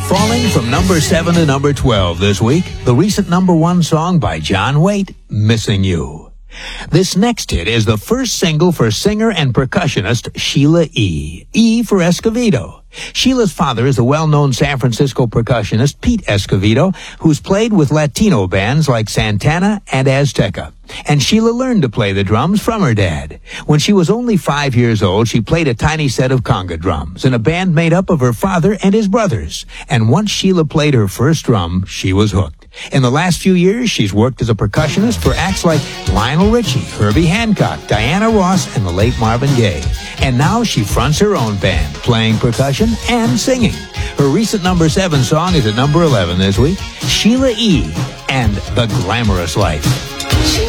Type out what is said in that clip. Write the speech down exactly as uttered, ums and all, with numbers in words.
Falling from number seven to number twelve this week, the recent number one song by John Waite, Missing You. This next hit is the first single for singer and percussionist Sheila E. E for Escovedo. Sheila's father is the well-known San Francisco percussionist Pete Escovedo, who's played with Latino bands like Santana and Azteca. And Sheila learned to play the drums from her dad. When she was only five years old, she played a tiny set of conga drums in a band made up of her father and his brothers. And once Sheila played her first drum, she was hooked. In the last few years, she's worked as a percussionist for acts like Lionel Richie, Herbie Hancock, Diana Ross, and the late Marvin Gaye. And now she fronts her own band, playing percussion and singing. Her recent number seven song is at number eleven this week, Sheila E. and The Glamorous Life.